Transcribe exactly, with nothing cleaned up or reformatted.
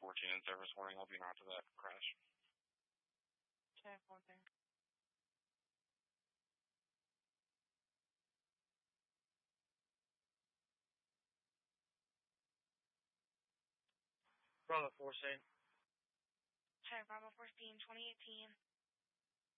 fourteen in service warning. I'll be after that crash. Okay, fourteen. Bravo fourteen. Okay, Bravo fourteen, twenty eighteen.